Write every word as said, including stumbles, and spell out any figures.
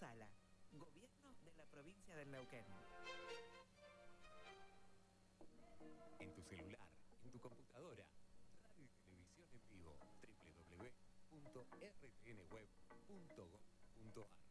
Sala, Gobierno de la provincia del Neuquén. En tu celular, en tu computadora, radio y televisión en vivo, doble u doble u doble u punto r t n web punto gov punto a r.